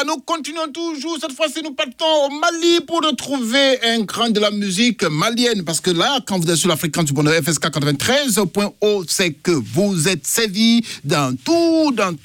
voilà, nous continuons toujours. Cette fois-ci, nous partons au Mali pour retrouver un grand de la musique malienne. Parce que là, quand vous êtes sur la fréquence du bonheur FSK 93.0, c'est que vous êtes servi dans tout